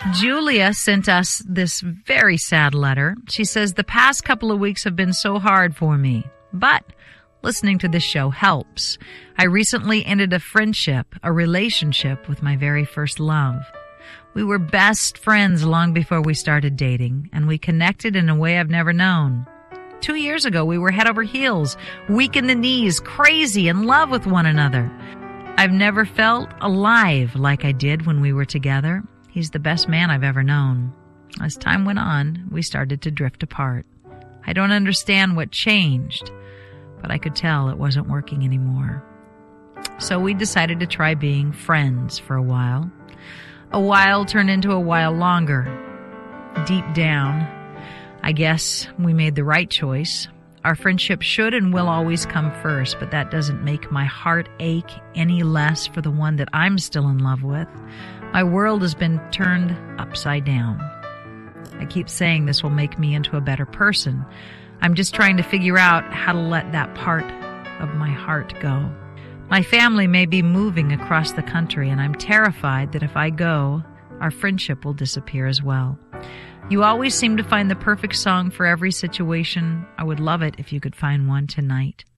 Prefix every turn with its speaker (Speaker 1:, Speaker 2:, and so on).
Speaker 1: Julia sent us this very sad letter. She says, the past couple of weeks have been so hard for me, but listening to this show helps. I recently ended a relationship with my very first love. We were best friends long before we started dating, and we connected in a way I've never known. 2 years ago, we were head over heels, weak in the knees, crazy, in love with one another. I've never felt alive like I did when we were together. He's the best man I've ever known. As time went on, we started to drift apart. I don't understand what changed, but I could tell it wasn't working anymore. So we decided to try being friends for a while. A while turned into a while longer. Deep down, I guess we made the right choice. Our friendship should and will always come first, but that doesn't make my heart ache any less for the one that I'm still in love with. My world has been turned upside down. I keep saying this will make me into a better person. I'm just trying to figure out how to let that part of my heart go. My family may be moving across the country, and I'm terrified that if I go, our friendship will disappear as well. You always seem to find the perfect song for every situation. I would love it if you could find one tonight.